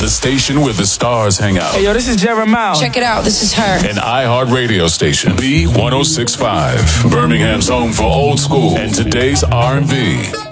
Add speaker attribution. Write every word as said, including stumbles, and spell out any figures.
Speaker 1: The station where the stars hang out.
Speaker 2: Hey, yo, this is Jeremiah.
Speaker 3: Check it out. This is her.
Speaker 1: An iHeart radio station. B one oh six point five. Birmingham's home for old school and today's R and B.